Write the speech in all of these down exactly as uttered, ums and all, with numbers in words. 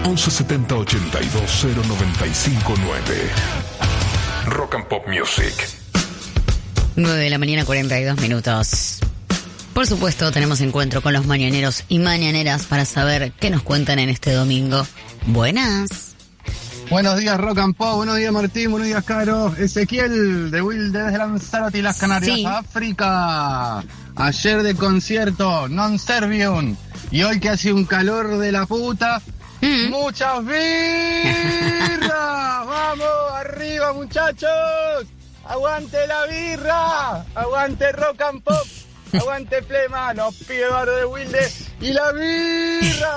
once setenta ochenta y dos cero noventa y cinco nueve. Rock and Pop Music. nueve de la mañana, cuarenta y dos minutos. Por supuesto, tenemos encuentro con los mañaneros y mañaneras para saber qué nos cuentan en este domingo. Buenas. Buenos días, Rock and Pop. Buenos días, Martín. Buenos días, Caro. Ezequiel de Will desde Lanzarote y las Canarias, Sí. África. Ayer de concierto, Non Servium. Y hoy que hace un calor de la puta, Mm. ¡muchas birras! ¡Vamos, arriba, muchachos! ¡Aguante la birra! ¡Aguante Rock and Pop! ¡Aguante Flema! Nos pide Eduardo de Wilde y la birra.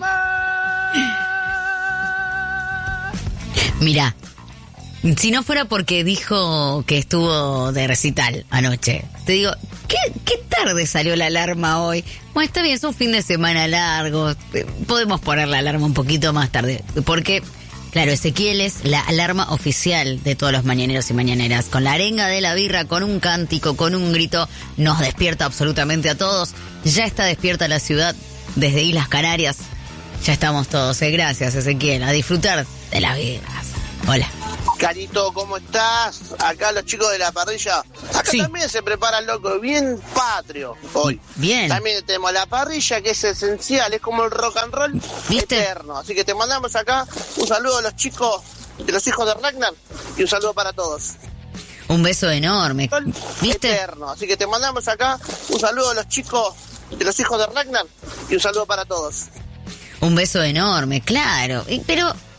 ¡Vamos! Mirá, si no fuera porque dijo que estuvo de recital anoche, te digo, ¿qué, qué tarde salió la alarma hoy? Bueno, está bien, es un fin de semana largo, eh, podemos poner la alarma un poquito más tarde, porque, claro, Ezequiel es la alarma oficial de todos los mañaneros y mañaneras, con la arenga de la birra, con un cántico, con un grito, nos despierta absolutamente a todos. Ya está despierta la ciudad desde Islas Canarias, ya estamos todos, eh, gracias Ezequiel, a disfrutar de las birras. Hola. Carito, ¿cómo estás? Acá los chicos de la parrilla. Acá Sí. también se prepara el loco, bien patrio hoy. Bien. También tenemos la parrilla, que es esencial, es como el rock and roll ¿Viste? eterno. Así que te mandamos acá un saludo a los chicos de los hijos de Ragnar y un saludo para todos. Un beso enorme, ¿viste? Eterno. Así que te mandamos acá un saludo a los chicos de los hijos de Ragnar y un saludo para todos. Un beso enorme, claro. Y- Pero